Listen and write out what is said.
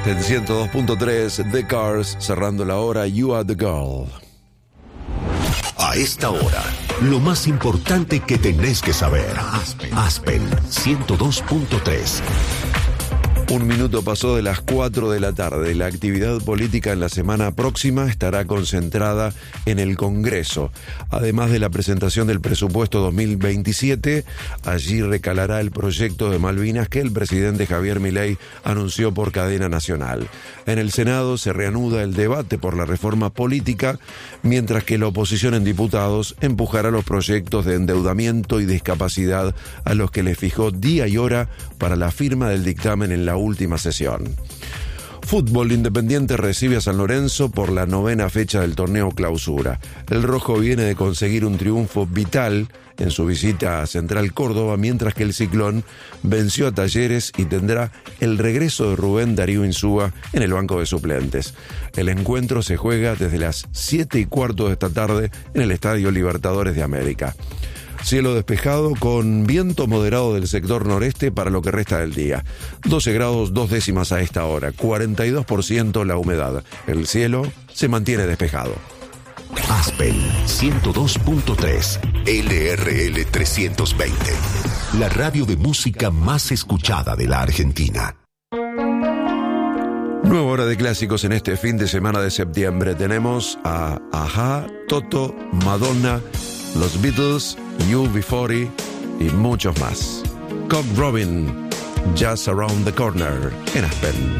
En 102.3, The Cars, cerrando la hora, You Are The Girl. A esta hora, lo más importante que tenés que saber. Aspen 102.3. Un minuto pasó de las 4 de la tarde. La actividad política en la semana próxima estará concentrada en el Congreso. Además de la presentación del presupuesto 2027, allí recalará el proyecto de Malvinas que el presidente Javier Milei anunció por cadena nacional. En el Senado se reanuda el debate por la reforma política, mientras que la oposición en diputados empujará los proyectos de endeudamiento y discapacidad a los que le fijó día y hora para la firma del dictamen en la última sesión. Fútbol. Independiente recibe a San Lorenzo por la 9ª fecha del torneo Clausura. El rojo viene de conseguir un triunfo vital en su visita a Central Córdoba, mientras que el Ciclón venció a Talleres y tendrá el regreso de Rubén Darío Insúa en el banco de suplentes. El encuentro se juega desde las 7:15 de esta tarde en el Estadio Libertadores de América. Cielo despejado con viento moderado del sector noreste para lo que resta del día. 12 grados 2 décimas a esta hora, 42% la humedad. El cielo se mantiene despejado. Aspen 102.3, LRL 320. La radio de música más escuchada de la Argentina. Nueva hora de clásicos en este fin de semana de septiembre. Tenemos a Ajá, Toto, Madonna, los Beatles, UB40 y muchos más. Cock Robin, Just Around the Corner en Aspen.